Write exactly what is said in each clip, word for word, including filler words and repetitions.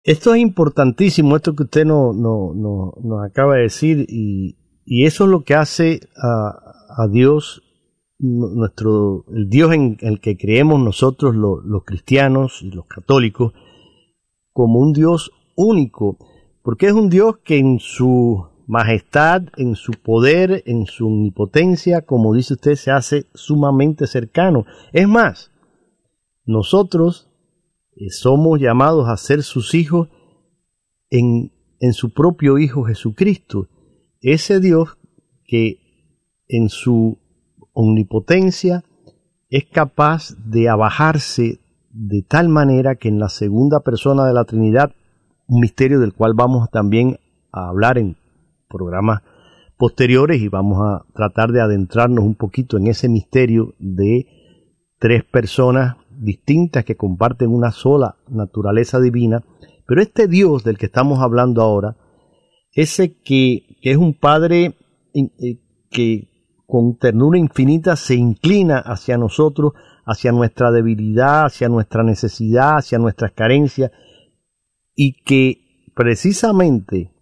Esto es importantísimo, esto que usted no, no, no, nos acaba de decir, y, y eso es lo que hace a, a Dios, nuestro, el Dios en el que creemos nosotros los, los cristianos y los católicos, como un Dios único, porque es un Dios que en su majestad, en su poder, en su omnipotencia, como dice usted, se hace sumamente cercano. Es más, nosotros somos llamados a ser sus hijos en, en su propio Hijo Jesucristo, ese Dios que en su omnipotencia es capaz de abajarse de tal manera que en la segunda persona de la Trinidad, un misterio del cual vamos también a hablar en programas posteriores, y vamos a tratar de adentrarnos un poquito en ese misterio de tres personas distintas que comparten una sola naturaleza divina. Pero este Dios del que estamos hablando ahora, ese que, que es un Padre eh, que con ternura infinita se inclina hacia nosotros, hacia nuestra debilidad, hacia nuestra necesidad, hacia nuestras carencias, y que precisamente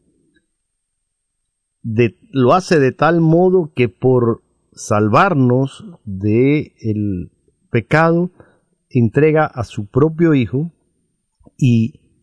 de, lo hace de tal modo que por salvarnos del pecado entrega a su propio Hijo y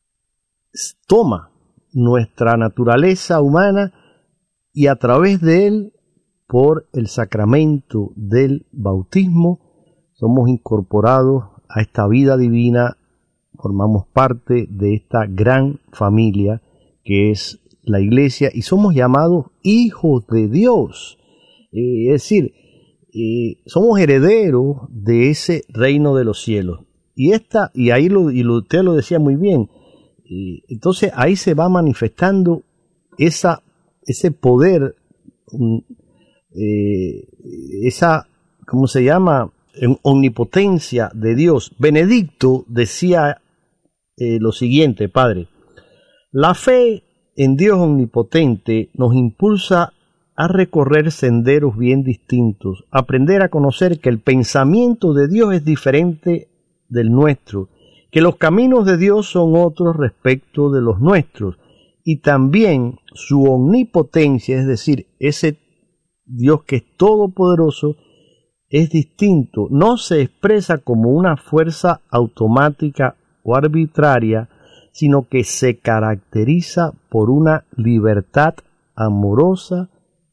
toma nuestra naturaleza humana, y a través de él, por el sacramento del bautismo, somos incorporados a esta vida divina, formamos parte de esta gran familia que es la Iglesia, y somos llamados hijos de Dios. Eh, es decir, eh, somos herederos de ese reino de los cielos. Y esta, y ahí lo, y lo, usted lo decía muy bien, eh, entonces ahí se va manifestando esa, ese poder, um, eh, esa, ¿cómo se llama?, omnipotencia de Dios. Benedicto decía eh, lo siguiente: Padre, la fe en Dios omnipotente nos impulsa a recorrer senderos bien distintos, aprender a conocer que el pensamiento de Dios es diferente del nuestro, que los caminos de Dios son otros respecto de los nuestros, y también su omnipotencia, es decir, ese Dios que es todopoderoso, es distinto, no se expresa como una fuerza automática o arbitraria, sino que se caracteriza por una libertad amorosa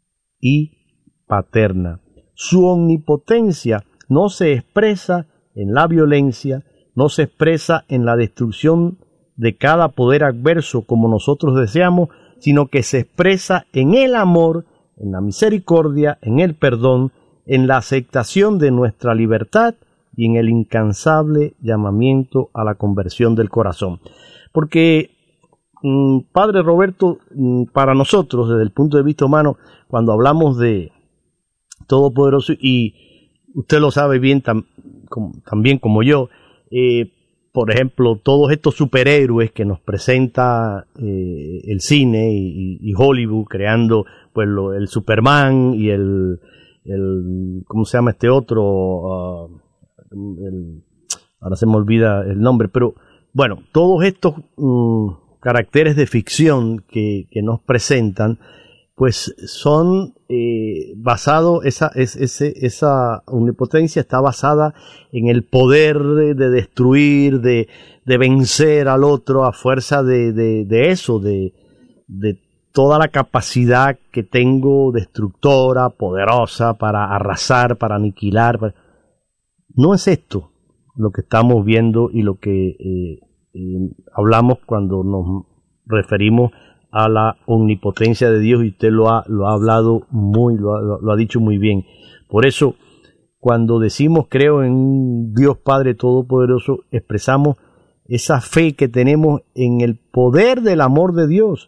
y paterna. Su omnipotencia no se expresa en la violencia, no se expresa en la destrucción de cada poder adverso como nosotros deseamos, sino que se expresa en el amor, en la misericordia, en el perdón, en la aceptación de nuestra libertad y en el incansable llamamiento a la conversión del corazón. Porque, mmm, Padre Roberto, mmm, para nosotros, desde el punto de vista humano, cuando hablamos de Todopoderoso, y usted lo sabe bien tam, com, también como yo, eh, por ejemplo, todos estos superhéroes que nos presenta eh, el cine y, y Hollywood, creando pues lo, el Superman y el el ¿cómo se llama este otro? Uh, el, ahora se me olvida el nombre, pero bueno, todos estos um, caracteres de ficción que, que nos presentan, pues son eh, basados, esa, es, ese, esa omnipotencia está basada en el poder de, de destruir, de, de vencer al otro a fuerza de, de, de eso, de, de toda la capacidad que tengo destructora, poderosa, para arrasar, para aniquilar. Para... No es esto lo que estamos viendo y lo que eh, eh, hablamos cuando nos referimos a la omnipotencia de Dios, y usted lo ha, lo ha hablado muy, lo ha, lo ha dicho muy bien. Por eso, cuando decimos creo en un Dios Padre Todopoderoso, expresamos esa fe que tenemos en el poder del amor de Dios,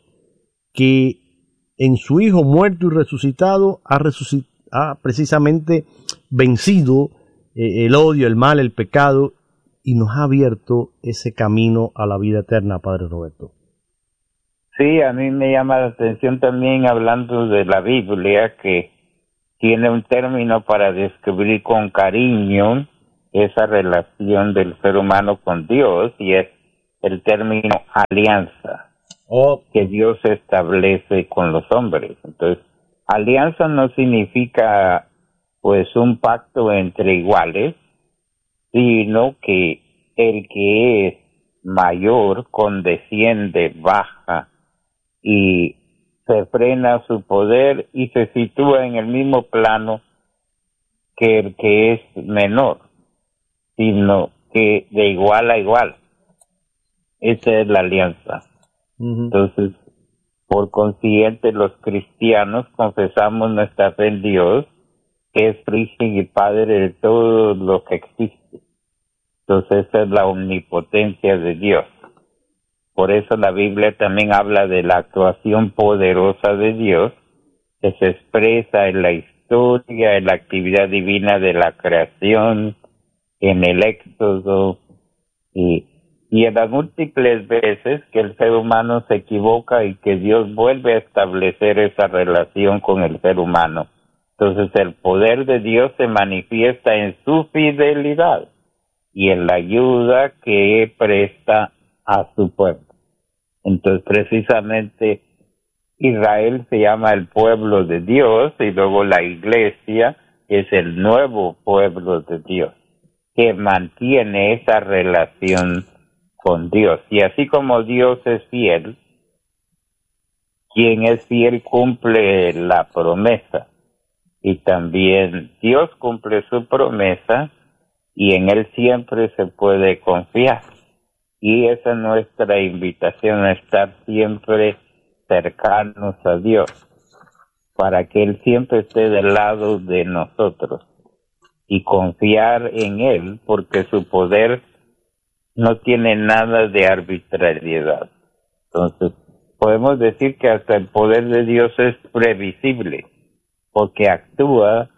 que en su Hijo muerto y resucitado ha, resucit ha precisamente vencido eh, el odio, el mal, el pecado, y nos ha abierto ese camino a la vida eterna, Padre Roberto. Sí, a mí me llama la atención también, hablando de la Biblia, que tiene un término para describir con cariño esa relación del ser humano con Dios, y es el término alianza, Oh, que Dios establece con los hombres. Entonces, alianza no significa pues un pacto entre iguales, sino que el que es mayor condesciende, baja y se frena su poder y se sitúa en el mismo plano que el que es menor, sino que de igual a igual. Esa es la alianza. ujú. Entonces, por consiguiente, los cristianos confesamos nuestra fe en Dios, que es origen y Padre de todo lo que existe. Entonces, esa es la omnipotencia de Dios. Por eso la Biblia también habla de la actuación poderosa de Dios, que se expresa en la historia, en la actividad divina de la creación, en el Éxodo, y, y en las múltiples veces que el ser humano se equivoca y que Dios vuelve a establecer esa relación con el ser humano. Entonces el poder de Dios se manifiesta en su fidelidad y en la ayuda que presta a su pueblo. Entonces precisamente Israel se llama el pueblo de Dios y luego la iglesia es el nuevo pueblo de Dios que mantiene esa relación con Dios. Y así como Dios es fiel, quien es fiel cumple la promesa. Y también Dios cumple su promesa y en Él siempre se puede confiar. Y esa es nuestra invitación, a estar siempre cercanos a Dios, para que Él siempre esté del lado de nosotros y confiar en Él, porque su poder no tiene nada de arbitrariedad. Entonces, podemos decir que hasta el poder de Dios es previsible, porque actúa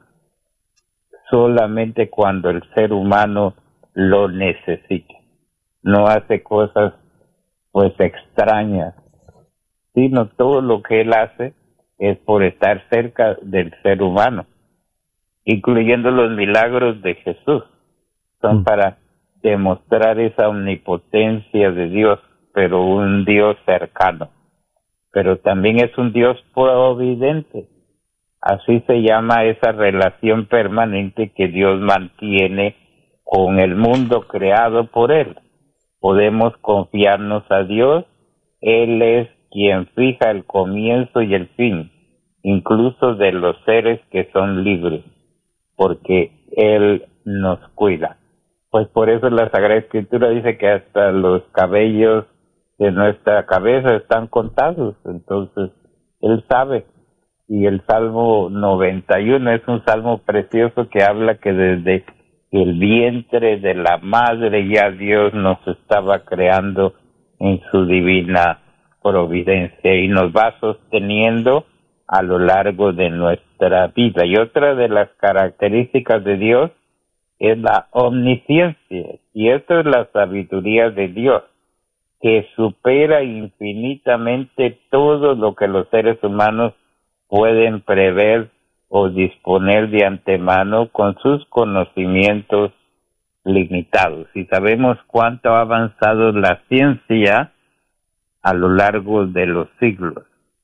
solamente cuando el ser humano lo necesita. No hace cosas pues extrañas, sino todo lo que Él hace es por estar cerca del ser humano, incluyendo los milagros de Jesús. Son Mm. para demostrar esa omnipotencia de Dios, pero un Dios cercano. Pero también es un Dios providente. Así se llama esa relación permanente que Dios mantiene con el mundo creado por Él. Podemos confiarnos a Dios. Él es quien fija el comienzo y el fin, incluso de los seres que son libres, porque Él nos cuida. Pues por eso la Sagrada Escritura dice que hasta los cabellos de nuestra cabeza están contados. Entonces, Él sabe. Y el Salmo noventa y uno es un salmo precioso que habla que desde el vientre de la madre ya Dios nos estaba creando en su divina providencia y nos va sosteniendo a lo largo de nuestra vida. Y otra de las características de Dios es la omnisciencia, y esto es la sabiduría de Dios, que supera infinitamente todo lo que los seres humanos pueden prever o disponer de antemano con sus conocimientos limitados. Y sabemos cuánto ha avanzado la ciencia a lo largo de los siglos,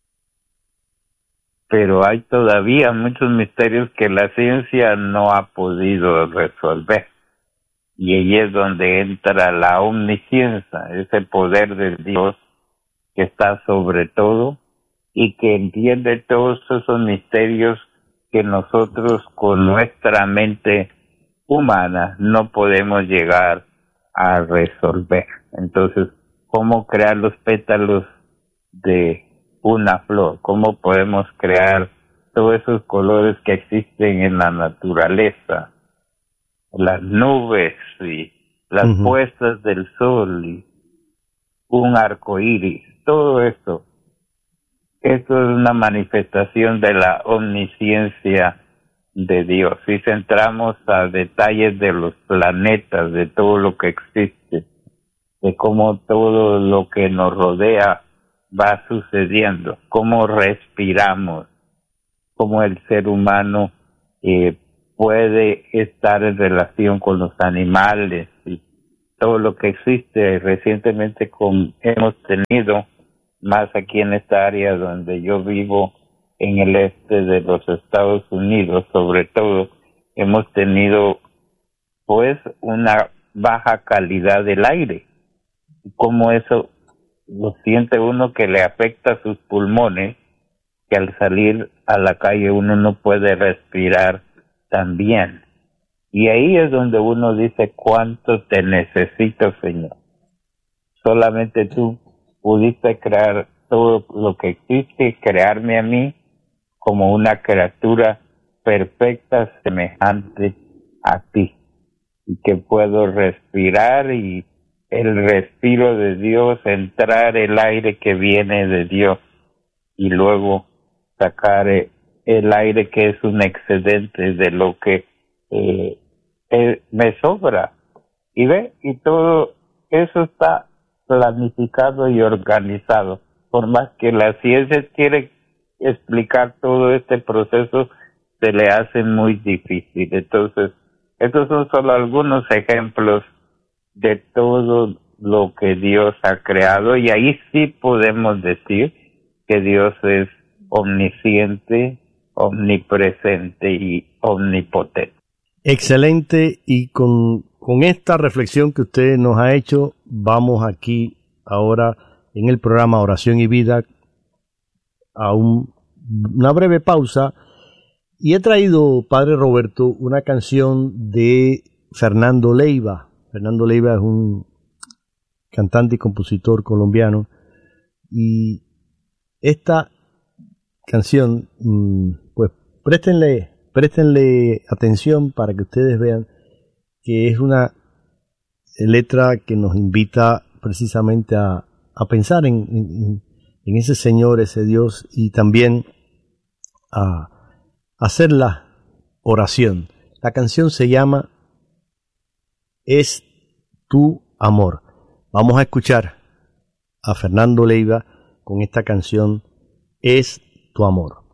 pero hay todavía muchos misterios que la ciencia no ha podido resolver, y ahí es donde entra la omnisciencia, ese poder de Dios que está sobre todo y que entiende todos esos misterios que nosotros con nuestra mente humana no podemos llegar a resolver. Entonces, ¿cómo crear los pétalos de una flor? ¿Cómo podemos crear todos esos colores que existen en la naturaleza? Las nubes y las uh-huh. puestas del sol y un arco iris, todo esto. Esto es una manifestación de la omnisciencia de Dios. Si centramos a detalles de los planetas, de todo lo que existe, de cómo todo lo que nos rodea va sucediendo, cómo respiramos, cómo el ser humano eh, puede estar en relación con los animales y todo lo que existe. Recientemente con, hemos tenido, más aquí en esta área donde yo vivo, en el este de los Estados Unidos, sobre todo, hemos tenido pues una baja calidad del aire. Como eso lo siente uno, que le afecta a sus pulmones, que al salir a la calle uno no puede respirar tan bien. Y ahí es donde uno dice: cuánto te necesito, Señor. Solamente tú pudiste crear todo lo que existe, crearme a mí como una criatura perfecta, semejante a ti, y que puedo respirar, y el respiro de Dios, entrar el aire que viene de Dios, y luego sacar el aire que es un excedente de lo que eh, eh, me sobra. Y ve, y todo eso está planificado y organizado. Por más que la ciencia quiere explicar todo este proceso, se le hace muy difícil. Entonces, estos son solo algunos ejemplos de todo lo que Dios ha creado, y ahí sí podemos decir que Dios es omnisciente, omnipresente y omnipotente. Excelente, y con, con esta reflexión que usted nos ha hecho, vamos aquí ahora en el programa Oración y Vida a un, una breve pausa, y he traído, Padre Roberto, una canción de Fernando Leiva. Fernando Leiva es un cantante y compositor colombiano, y esta canción, pues préstenle, préstenle atención para que ustedes vean que es una letra que nos invita precisamente a, a pensar en, en, en ese Señor, ese Dios, y también a hacer la oración. La canción se llama Es tu amor. Vamos a escuchar a Fernando Leiva con esta canción, Es tu amor.